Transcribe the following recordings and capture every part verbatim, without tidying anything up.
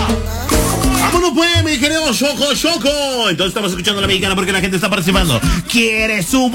Vámonos pues, mi querido Choco Choco. Entonces estamos escuchando a la mexicana porque la gente está participando. ¿Quiere su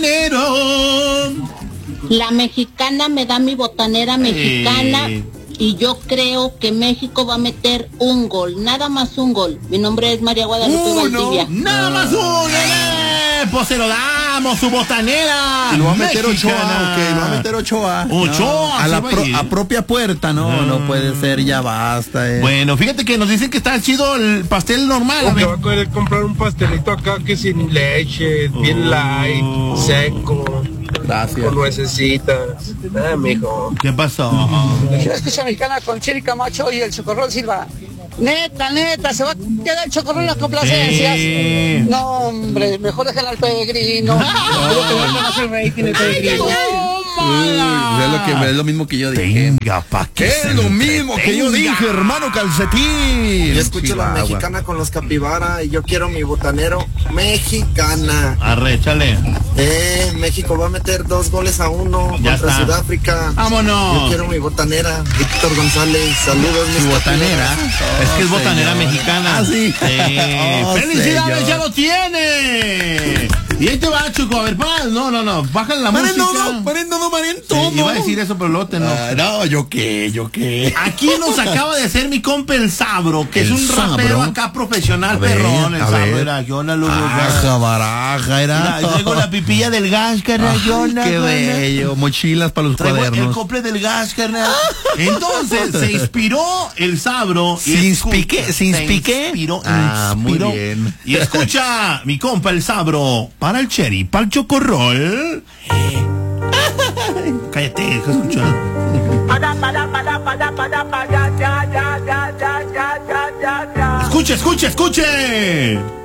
botanero? La mexicana me da mi botanera mexicana. Eh. Y yo creo que México va a meter un gol, nada más un gol. Mi nombre es María Guadalupe Valdivia. Nada más un eh, pues se lo damos, su botanera. Y lo va a meter mexicana. Ochoa, ok, lo va a meter Ochoa. Ochoa, No, a sí la va a pro- ir. a propia puerta, no, Ah. no puede ser, ya basta. Eh. Bueno, fíjate que nos dicen que está chido el pastel normal. A Porque ver. va a querer comprar un pastelito acá que sin leche, bien light, seco, Gracias. con nuecesitas. Ah, mijo. ¿Qué pasó? Yo escucho a Mexicana con Chiri Camacho y el Chocorrol Silva. Neta, neta, se va a quedar el Chocorrol en las complacencias. Sí. No, hombre, mejor déjala al peregrino. Creo que va a hacer rating el peregrino. Uy, es, lo que, es lo mismo que yo dije. Venga, pa' que Es se lo mismo que yo entretenga. dije, hermano calcetín. Yo escucho la Chihuahua. mexicana con los capibara y yo quiero mi botanero mexicana. Arre, échale. Eh, México va a meter dos goles a uno Ya contra está. Sudáfrica. Vámonos. Yo quiero mi botanera, Víctor González. Saludos, mis Su botanera. capibaras. Es que es Oh, botanera señor. mexicana. Ah, sí. Oh, ¡Felicidades! señor. ¡Ya lo tiene! Y ahí te va, Chuco. A ver, pa, no, no, no. Bájale la Paren música. todo, paren todo, paren Sí, todo. iba a decir eso, pero luego te no. Ah, no, yo qué, yo qué. Aquí nos acaba de hacer mi compa el Sabro, que ¿El es un rapero Sabro? acá profesional, A ver, perrón. El a Sabro ver. era yo, la luz. Baraja, baraja, era. Traigo la pipilla del gas, carnal. Ay, Yona, qué carnal. bello, mochilas para los Traigo el cuadernos. cumple del gas, carnal. Entonces se inspiró el Sabro. y ¿Se escucha, inspique? ¿Se inspique? inspiró, Ah, muy inspiró. bien. Y escucha, mi compa el Sabro, para el Cherry, para el Chocorrol. Eh. Cállate, deja escuchar. Escuche, escuche, escuche.